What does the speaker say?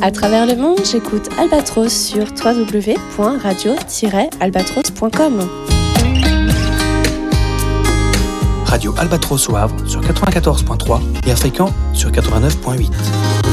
À travers le monde, j'écoute Albatros sur www.radio-albatros.com. Radio Albatros au Havre sur 94.3 et à Fécamp sur 89.8.